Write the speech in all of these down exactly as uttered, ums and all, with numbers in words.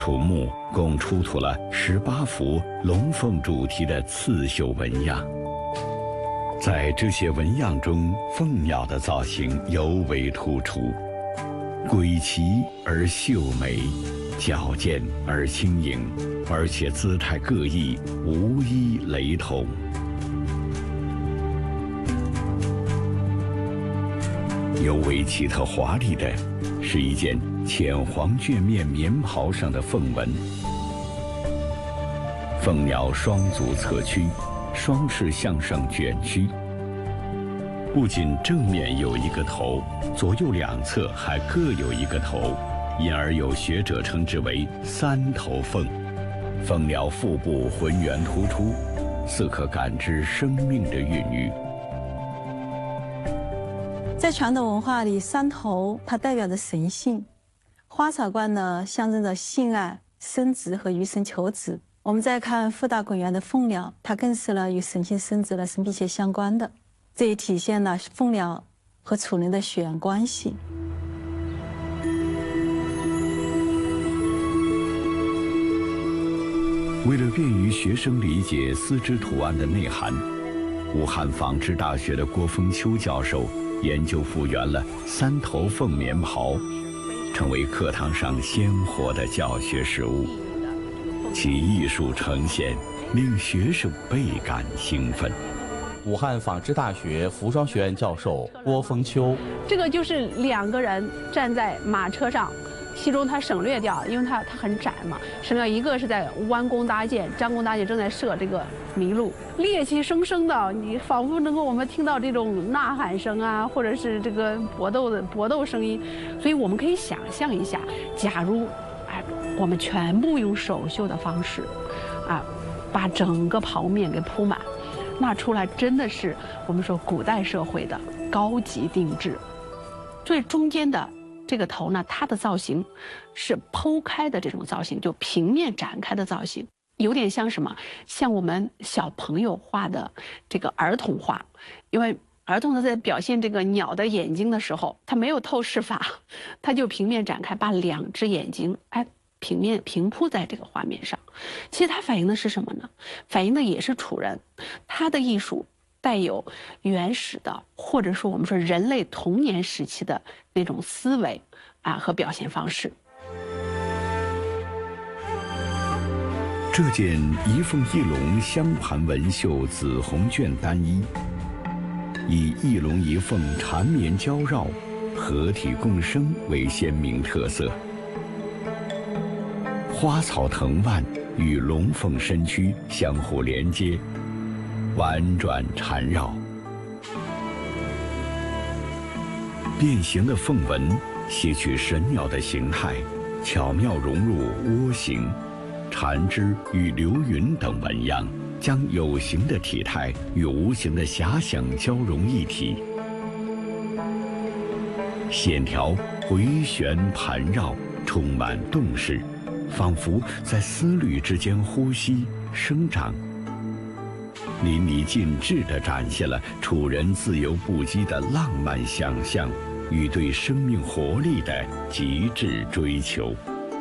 楚墓共出土了十八幅龙凤主题的刺绣纹样。在这些纹样中，凤鸟的造型尤为突出，诡奇而秀美，矫健而轻盈，而且姿态各异，无一雷同。尤为奇特华丽的是一件浅黄绢面棉袍上的凤纹，凤鸟双足侧屈，双翅向上卷曲，不仅正面有一个头，左右两侧还各有一个头，因而有学者称之为三头凤。凤鸟腹部浑圆突出，似可感知生命的孕育。 在传统文化里，三头它代表着神性，花草冠呢象征着性爱、生殖和余生求子。我们再看富大滚圆的凤鸟，它更是呢与神性生殖呢是密切相关的，这也体现了凤鸟和楚人的血缘关系。 为了便于学生理解丝织图案的内涵，武汉纺织大学的郭峰秋教授研究复原了三头凤棉袍，成为课堂上鲜活的教学实物。其艺术呈现令学生倍感兴奋。 武汉纺织大学服装学院教授郭峰秋， 这个就是两个人站在马车上，其中他省略掉，因为它它很窄嘛，省略一个是在弯弓搭箭，张弓搭箭正在射这个麋鹿，猎气生生的，你仿佛能够我们听到这种呐喊声啊，或者是这个搏斗的搏斗声音，所以我们可以想象一下，假如哎我们全部用手绣的方式，啊，把整个袍面给铺满，那出来真的是我们说古代社会的高级定制。最中间的这个头呢，它的造型是剖开的这种造型，就平面展开的造型，有点像什么？像我们小朋友画的这个儿童画，因为儿童他在表现这个鸟的眼睛的时候，他没有透视法，他就平面展开，把两只眼睛哎平面平铺在这个画面上。其实它反映的是什么呢？反映的也是楚人，他的艺术带有原始的，或者说我们说人类童年时期的那种思维啊和表现方式。 这件一凤一龙镶盘纹绣紫红绢单衣，以一龙一凤缠绵交绕、合体共生为鲜明特色。花草藤蔓与龙凤身躯相互连接，婉转缠绕。变形的凤纹吸取神鸟的形态，巧妙融入涡形、缠枝与流云等纹样，将有形的体态与无形的遐想交融一体，线条回旋盘绕，充满动势，仿佛在丝缕之间呼吸生长，淋漓尽致地展现了楚人自由不羁的浪漫想象与对生命活力的极致追求。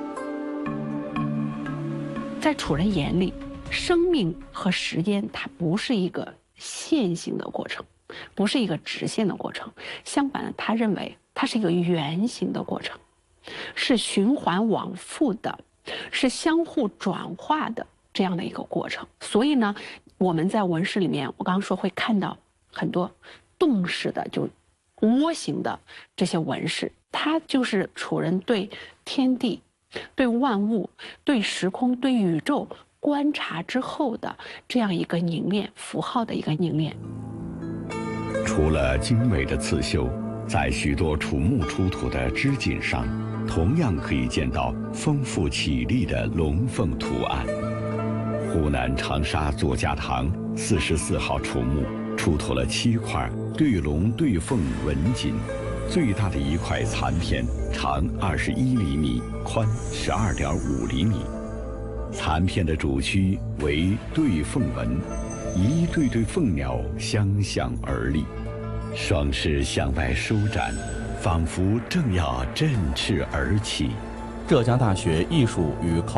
在楚人眼里，生命和时间它不是一个线性的过程，不是一个直线的过程，相反，他认为它是一个圆形的过程，是循环往复的，是相互转化的这样的一个过程。所以呢，我们在纹饰里面，我刚刚说会看到很多动式的，就涡形的这些纹饰，它就是楚人对天地、对万物、对时空、对宇宙观察之后的这样一个凝练符号的一个凝练。 除了精美的刺绣，在许多楚墓出土的织锦上，同样可以见到丰富绮丽的龙凤图案。湖南长沙作家堂四十四号楚墓出土了七块对龙对凤纹锦，最大的一块残片长二十一厘米，宽十二点五厘米。残片的主躯为对凤纹，一对对凤鸟相向而立，双翅向外舒展，仿佛正要振翅而起， 浙江大学艺术与考